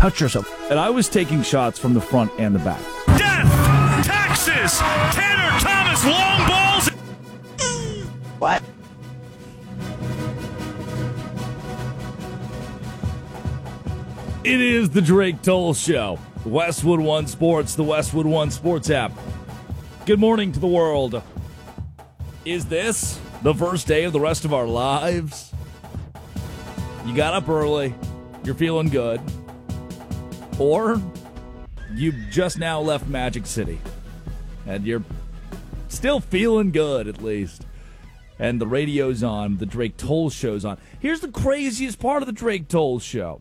touch yourself. And I was taking shots from the front and the back. Death! Taxes! Tanner Thomas long balls! What? It is the Drake Toll Show. Westwood One Sports, the Westwood One Sports app. Good morning to the world. Is this the first day of the rest of our lives? You got up early, you're feeling good, or you just now left Magic City, and you're still feeling good at least. And the radio's on, the Drake Toll Show's on. Here's the craziest part of the Drake Toll Show.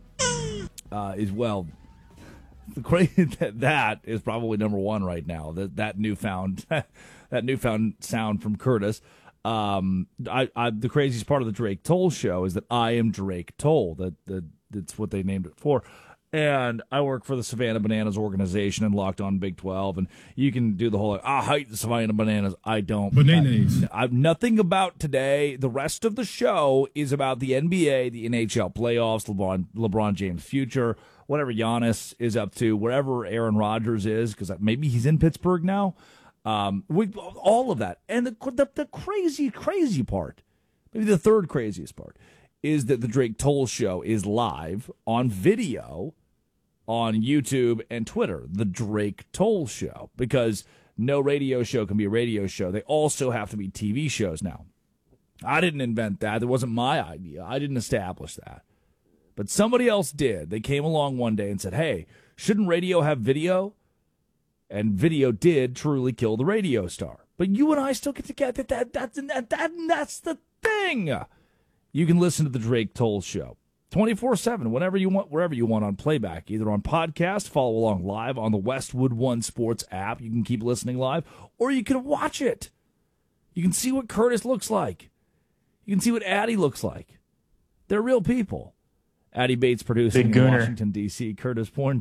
That is probably number one right now. That newfound sound from Curtis. The craziest part of the Drake Toll Show is that I am Drake Toll. That's what they named it for. And I work for the Savannah Bananas organization and Locked On Big 12. And you can do the whole, I hate the Savannah Bananas. I don't. Bananas. I've nothing about today. The rest of the show is about the NBA, the NHL playoffs, LeBron James' future, whatever Giannis is up to, wherever Aaron Rodgers is, because maybe he's in Pittsburgh now. All of that. And the crazy part, maybe the third craziest part, is that the Drake Toll Show is live on video on YouTube and Twitter, the Drake Toll Show, because no radio show can be a radio show. They also have to be TV shows now. I didn't invent that. It wasn't my idea. I didn't establish that. But somebody else did. They came along one day and said, hey, shouldn't radio have video? And video did truly kill the radio star. But you and I still get to get that. That's the thing. You can listen to the Drake Toll Show 24/7, whenever you want, wherever you want on playback, either on podcast, follow along live on the Westwood One Sports app. You can keep listening live, or you can watch it. You can see what Curtis looks like. You can see what Addie looks like. They're real people. Addie Bates producing in Washington, D.C. Curtis Porn.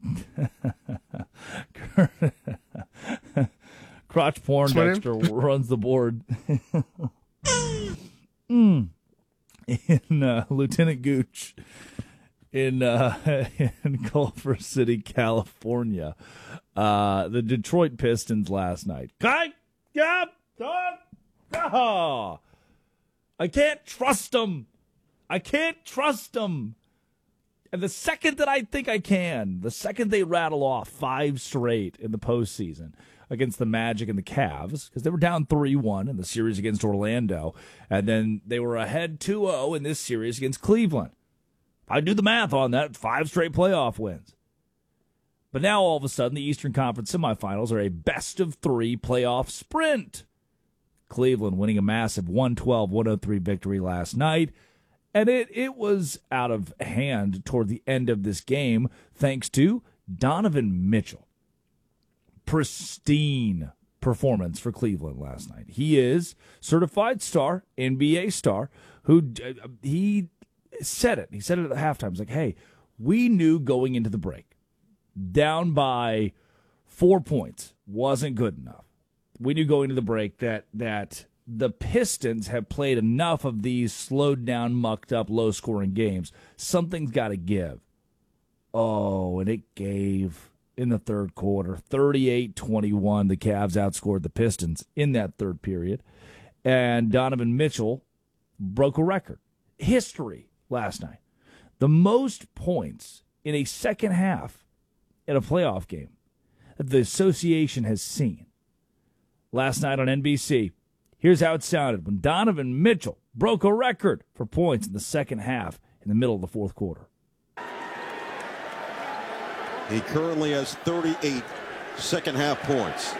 Crotch Porn Dexter runs the board. In Lieutenant Gooch in Culver City, California. The Detroit Pistons last night. I can't trust them. And the second that I think I can, the second they rattle off 5 straight in the postseason against the Magic and the Cavs, because they were down 3-1 in the series against Orlando, and then they were ahead 2-0 in this series against Cleveland. I do the math on that, 5 straight playoff wins. But now all of a sudden the Eastern Conference semifinals are a best-of-3 playoff sprint. Cleveland winning a massive 112-103 victory last night. And it was out of hand toward the end of this game thanks to Donovan Mitchell. Pristine performance for Cleveland last night. He is certified star, NBA star, who he said it. He said it at halftime. He's like, hey, we knew going into the break, down by 4 points wasn't good enough. We knew going into the break that the Pistons have played enough of these slowed down, mucked up, low-scoring games. Something's got to give. Oh, and it gave in the third quarter. 38-21, the Cavs outscored the Pistons in that third period. And Donovan Mitchell broke a record. History last night. The most points in a second half in a playoff game that the association has seen. Last night on NBC, here's how it sounded when Donovan Mitchell broke a record for points in the second half in the middle of the fourth quarter. He currently has 38 second-half points.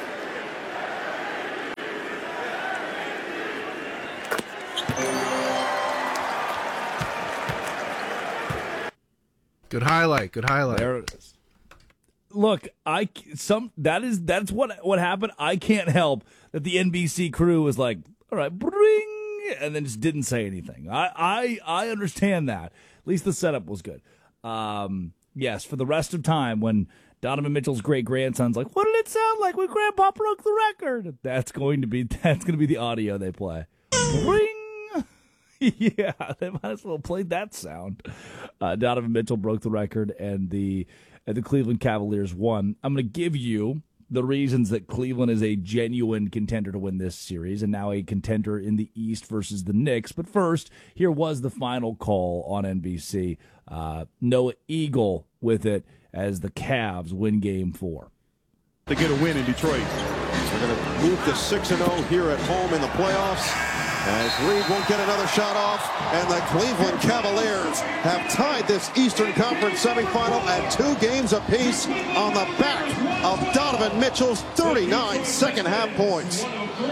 Good highlight. There it is. Look, that's what happened. I can't help that the NBC crew was like, all right, bring, and then just didn't say anything. I understand that. At least the setup was good. Yes, for the rest of time, when Donovan Mitchell's great-grandson's like, what did it sound like when Grandpa broke the record? That's going to be the audio they play. Bring! Yeah, they might as well play that sound. Donovan Mitchell broke the record, and the Cleveland Cavaliers won. I'm going to give you the reasons that Cleveland is a genuine contender to win this series, and now a contender in the East versus the Knicks. But first, here was the final call on NBC. Noah Eagle with it as the Cavs win Game 4. To get a win in Detroit. We're going to move to 6-0 here at home in the playoffs, as Reed won't get another shot off, and the Cleveland Cavaliers have tied this Eastern Conference semifinal at 2 games apiece on the back of Donovan Mitchell's 39 second-half points.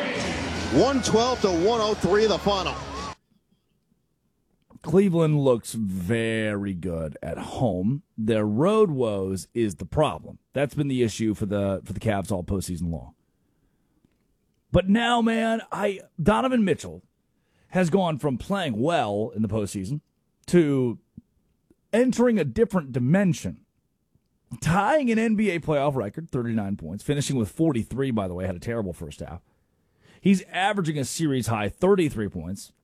112-103 the final. Cleveland looks very good at home. Their road woes is the problem. That's been the issue for the Cavs all postseason long. But now, man, Donovan Mitchell has gone from playing well in the postseason to entering a different dimension. Tying an NBA playoff record, 39 points, finishing with 43, by the way, had a terrible first half. He's averaging a series-high 33 points.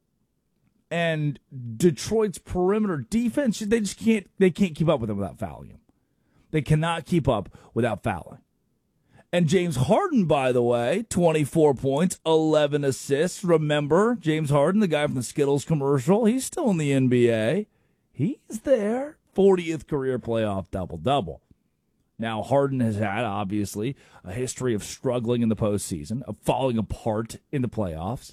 And Detroit's perimeter defense, they can't keep up with him without fouling him. They cannot keep up without fouling. And James Harden, by the way, 24 points, 11 assists. Remember, James Harden, the guy from the Skittles commercial, he's still in the NBA. He's there. 40th career playoff double-double. Now, Harden has had, obviously, a history of struggling in the postseason, of falling apart in the playoffs.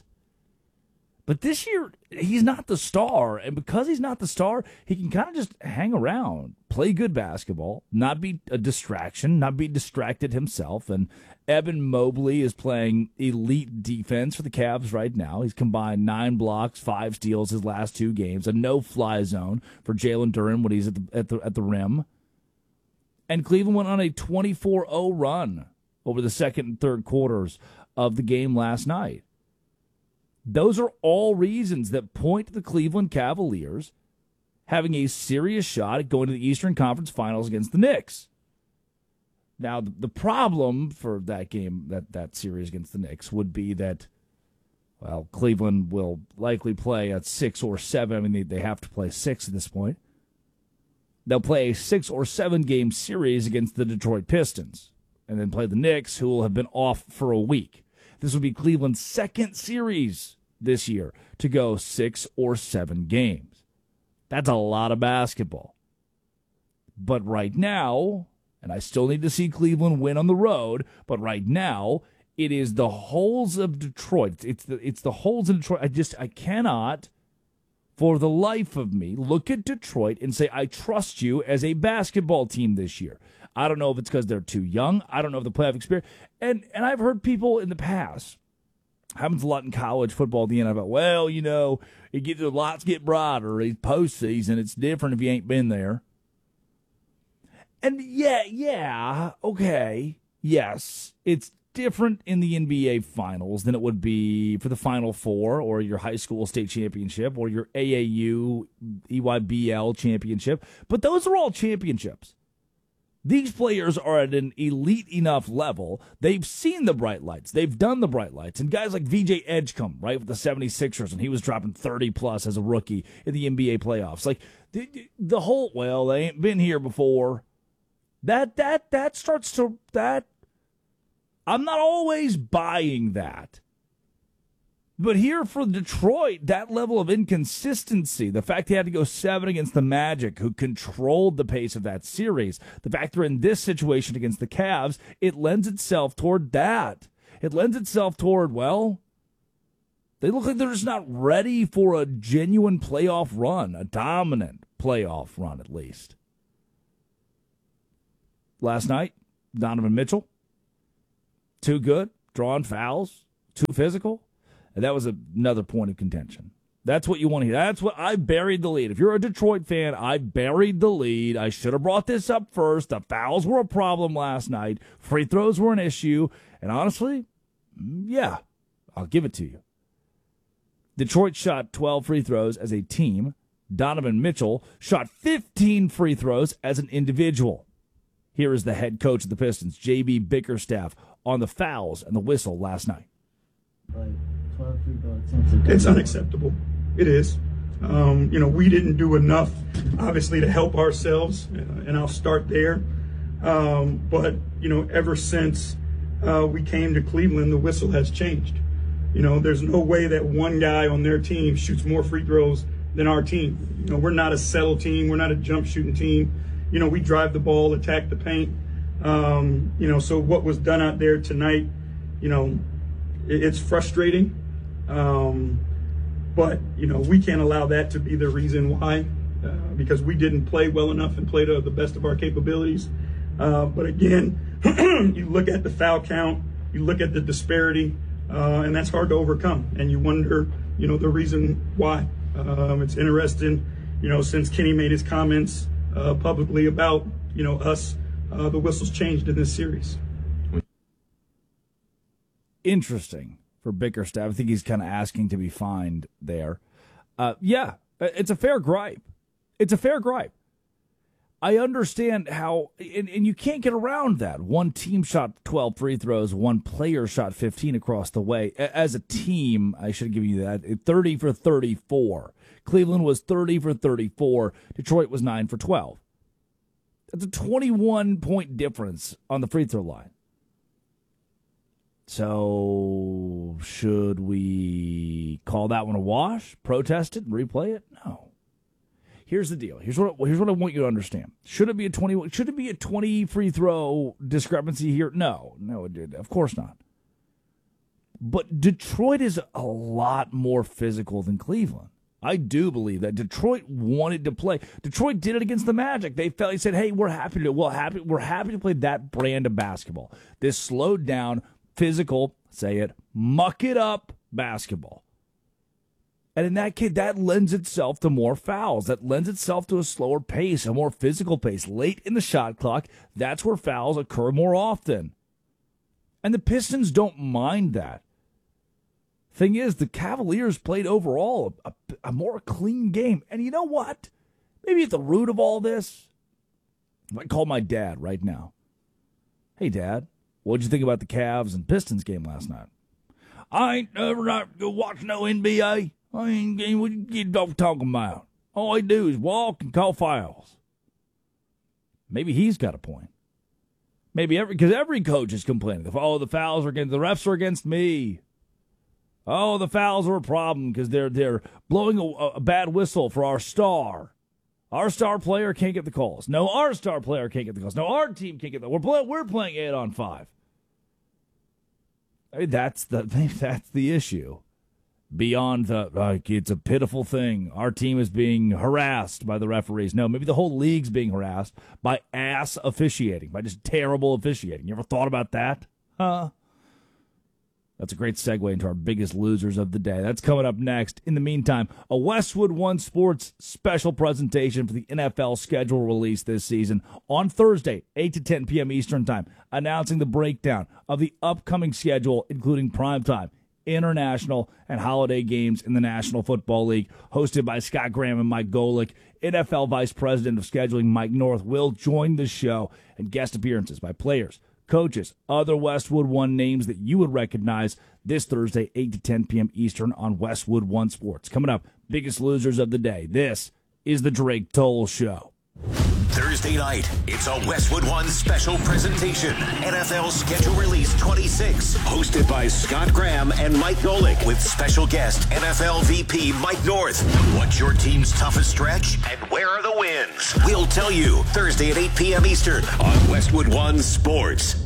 But this year, he's not the star, and because he's not the star, he can kind of just hang around, play good basketball, not be a distraction, not be distracted himself. And Evan Mobley is playing elite defense for the Cavs right now. He's combined 9 blocks, 5 steals his last 2 games, a no-fly zone for Jalen Duren when he's at the rim. And Cleveland went on a 24-0 run over the second and third quarters of the game last night. Those are all reasons that point to the Cleveland Cavaliers having a serious shot at going to the Eastern Conference Finals against the Knicks. Now, the problem for that game, that series against the Knicks, would be that, well, Cleveland will likely play at 6 or 7. I mean, they have to play 6 at this point. They'll play a 6 or 7 game series against the Detroit Pistons, and then play the Knicks, who will have been off for a week. This would be Cleveland's second series this year to go 6 or 7 games. That's a lot of basketball. But right now, and I still need to see Cleveland win on the road, but right now, it is the holes of Detroit. It's the holes in Detroit. I cannot, for the life of me, look at Detroit and say, I trust you as a basketball team this year. I don't know if it's because they're too young. I don't know if the playoff experience. And I've heard people in the past, happens a lot in college football at the end about, well, you know, the lights get brighter. It's postseason. It's different if you ain't been there. And yeah, okay, yes, it's different in the NBA Finals than it would be for the Final Four or your high school state championship or your AAU, EYBL championship. But those are all championships. These players are at an elite enough level. They've seen the bright lights. They've done the bright lights. And guys like VJ Edgecombe, right, with the 76ers, and he was dropping 30-plus as a rookie in the NBA playoffs. Like, the whole, well, they ain't been here before. That starts to, I'm not always buying that. But here for Detroit, that level of inconsistency, the fact they had to go 7 against the Magic, who controlled the pace of that series, the fact they're in this situation against the Cavs, it lends itself toward that. It lends itself toward, well, they look like they're just not ready for a genuine playoff run, a dominant playoff run at least. Last night, Donovan Mitchell, too good, drawing fouls, too physical. And that was another point of contention. That's what you want to hear. That's what I buried the lead. If you're a Detroit fan, I buried the lead. I should have brought this up first. The fouls were a problem last night. Free throws were an issue. And honestly, yeah, I'll give it to you. Detroit shot 12 free throws as a team. Donovan Mitchell shot 15 free throws as an individual. Here is the head coach of the Pistons, J.B. Bickerstaff, on the fouls and the whistle last night. It's unacceptable. it is. We didn't do enough, obviously, to help ourselves, and I'll start there. But ever since we came to Cleveland, the whistle has changed. There's no way that one guy on their team shoots more free throws than our team. We're not a settle team. We're not a jump shooting team. We drive the ball, attack the paint. So what was done out there tonight, it's frustrating. But we can't allow that to be the reason why, because we didn't play well enough and play to the best of our capabilities. But again, you look at the foul count, you look at the disparity, and that's hard to overcome. And you wonder, the reason why. It's interesting, since Kenny made his comments publicly about, us, the whistle's changed in this series. Interesting for Bickerstaff. I think he's kind of asking to be fined there. Yeah, it's a fair gripe. It's a fair gripe. I understand how, and you can't get around that. One team shot 12 free throws, one player shot 15 across the way. As a team, I should give you that, 30 for 34. Cleveland was 30 for 34. Detroit was 9 for 12. That's a 21-point difference on the free throw line. So should we call that one a wash, protest it, and replay it? No. Here's the deal. Here's what I want you to understand. Should it be a 20 free throw discrepancy here? No, of course not. But Detroit is a lot more physical than Cleveland. I do believe that Detroit wanted to play. Detroit did it against the Magic. They said, "Hey, we're happy to play that brand of basketball. This slowed down, physical, muck it up basketball." And in that case, that lends itself to more fouls. That lends itself to a slower pace, a more physical pace. Late in the shot clock, that's where fouls occur more often. And the Pistons don't mind that. Thing is, the Cavaliers played overall a more clean game. And you know what? Maybe at the root of all this, I might call my dad right now. "Hey, Dad, what'd you think about the Cavs and Pistons game last night?" "I ain't never not go watch no NBA. I ain't, what you talking about? All I do is walk and call fouls." Maybe he's got a point. Maybe because every coach is complaining. "Oh, the fouls are against the refs are against me. Oh, the fouls are a problem because they're blowing a bad whistle for our star. Our star player can't get the calls. No, our star player can't get the calls. No, our team can't get the. We're playing 8-on-5. I mean, that's the issue. Beyond it's a pitiful thing. Our team is being harassed by the referees. No, maybe the whole league's being harassed by ass officiating, by just terrible officiating. You ever thought about that? Huh? That's a great segue into our biggest losers of the day. That's coming up next. In the meantime, a Westwood One Sports special presentation for the NFL schedule release this season on Thursday, 8 to 10 p.m. Eastern Time, announcing the breakdown of the upcoming schedule, including primetime, international, and holiday games in the National Football League, hosted by Scott Graham and Mike Golick. NFL Vice President of Scheduling Mike North will join the show, and guest appearances by players, coaches, other Westwood One names that you would recognize this Thursday, 8 to 10 p.m. Eastern on Westwood One Sports. Coming up, biggest losers of the day. This is the Drake Toll Show. Thursday night, it's a Westwood One special presentation. NFL Schedule Release 26, hosted by Scott Graham and Mike Golick, with special guest NFL VP Mike North. What's your team's toughest stretch, and where are the wins? We'll tell you Thursday at 8 p.m. Eastern on Westwood One Sports.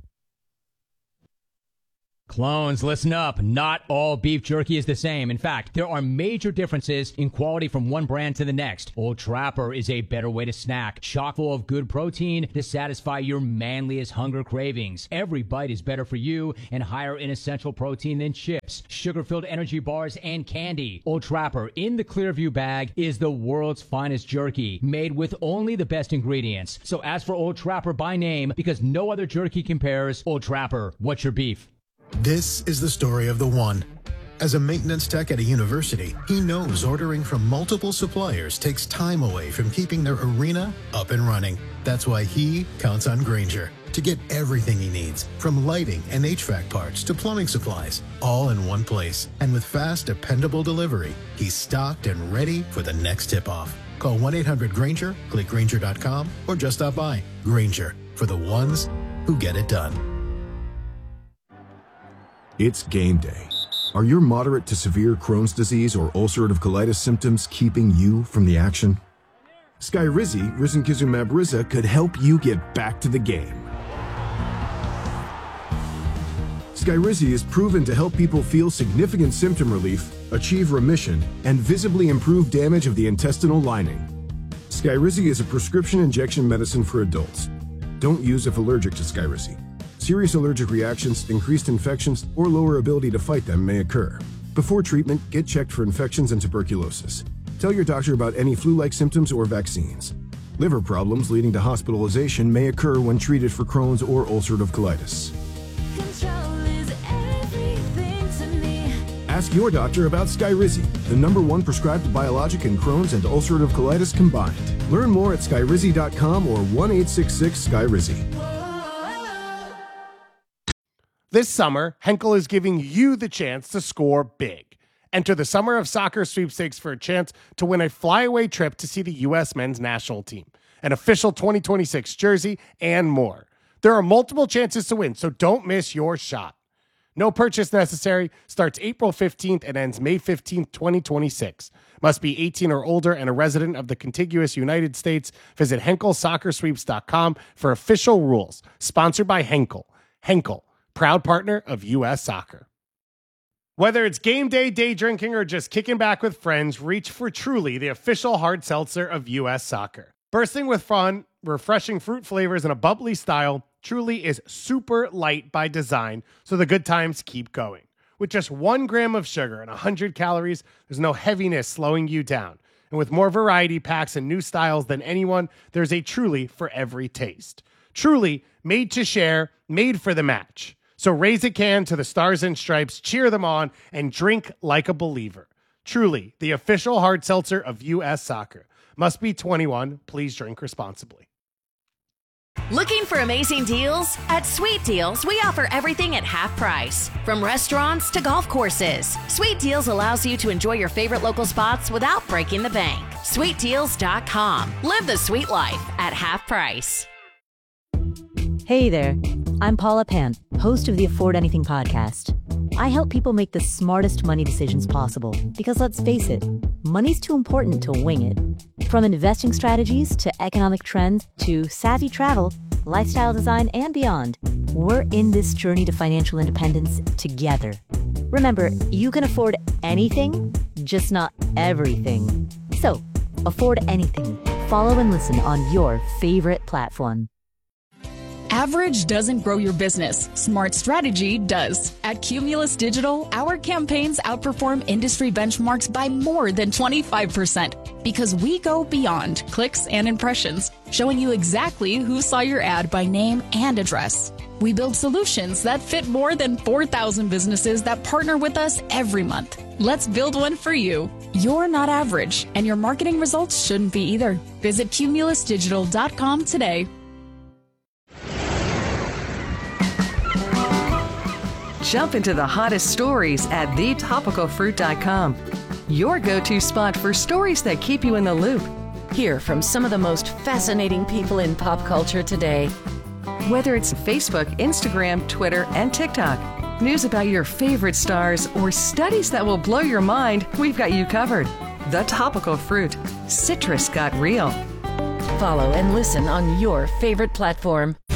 Clones, listen up. Not all beef jerky is the same. In fact, there are major differences in quality from one brand to the next. Old Trapper is a better way to snack, chock full of good protein to satisfy your manliest hunger cravings. Every bite is better for you and higher in essential protein than chips, sugar-filled energy bars, and candy. Old Trapper in the Clearview bag is the world's finest jerky, made with only the best ingredients. So ask for Old Trapper by name because no other jerky compares. Old Trapper, what's your beef? This is the story of the one. As a maintenance tech at a university, he knows ordering from multiple suppliers takes time away from keeping their arena up and running. That's why he counts on Grainger to to get everything he needs, from lighting and HVAC parts to plumbing supplies, all in one place. And with fast, dependable delivery, he's stocked and ready for the next tip-off. Call 1-800-GRAINGER, click Grainger.com, or just stop by. Grainger, for the ones who get it done. It's game day. Are your moderate to severe Crohn's disease or ulcerative colitis symptoms keeping you from the action? Skyrizi, risankizumab Riza, could help you get back to the game. Skyrizi is proven to help people feel significant symptom relief, achieve remission, and visibly improve damage of the intestinal lining. Skyrizi is a prescription injection medicine for adults. Don't use if allergic to Skyrizi. Serious allergic reactions, increased infections, or lower ability to fight them may occur. Before treatment, get checked for infections and tuberculosis. Tell your doctor about any flu-like symptoms or vaccines. Liver problems leading to hospitalization may occur when treated for Crohn's or ulcerative colitis. Ask your doctor about Skyrizi, the #1 prescribed biologic in Crohn's and ulcerative colitis combined. Learn more at skyrizi.com or 1-866-SKYRIZI. This summer, Henkel is giving you the chance to score big. Enter the Summer of Soccer sweepstakes for a chance to win a flyaway trip to see the U.S. men's national team, an official 2026 jersey, and more. There are multiple chances to win, so don't miss your shot. No purchase necessary. Starts April 15th and ends May 15th, 2026. Must be 18 or older and a resident of the contiguous United States. Visit HenkelSoccerSweeps.com for official rules. Sponsored by Henkel. Henkel, proud partner of U.S. Soccer. Whether it's game day, day drinking, or just kicking back with friends, reach for Truly, the official hard seltzer of U.S. Soccer. Bursting with fun, refreshing fruit flavors, and a bubbly style, Truly is super light by design, so the good times keep going. With just 1 gram of sugar and 100 calories, there's no heaviness slowing you down. And with more variety packs and new styles than anyone, there's a Truly for every taste. Truly, made to share, made for the match. So raise a can to the Stars and Stripes, cheer them on, and drink like a believer. Truly, the official hard seltzer of U.S. Soccer. Must be 21. Please drink responsibly. Looking for amazing deals? At Sweet Deals, we offer everything at half price. From restaurants to golf courses, Sweet Deals allows you to enjoy your favorite local spots without breaking the bank. SweetDeals.com. Live the sweet life at half price. Hey there, I'm Paula Pant, host of the Afford Anything podcast. I help people make the smartest money decisions possible because, let's face it, money's too important to wing it. From investing strategies to economic trends to savvy travel, lifestyle design, and beyond, we're in this journey to financial independence together. Remember, you can afford anything, just not everything. So, afford anything. Follow and listen on your favorite platform. Average doesn't grow your business. Smart strategy does. At Cumulus Digital, our campaigns outperform industry benchmarks by more than 25% because we go beyond clicks and impressions, showing you exactly who saw your ad by name and address. We build solutions that fit more than 4,000 businesses that partner with us every month. Let's build one for you. You're not average, and your marketing results shouldn't be either. Visit cumulusdigital.com today. Jump into the hottest stories at thetopicalfruit.com. Your go-to spot for stories that keep you in the loop. Hear from some of the most fascinating people in pop culture today. Whether it's Facebook, Instagram, Twitter, and TikTok, news about your favorite stars, or studies that will blow your mind, we've got you covered. The Topical Fruit. Citrus got real. Follow and listen on your favorite platform.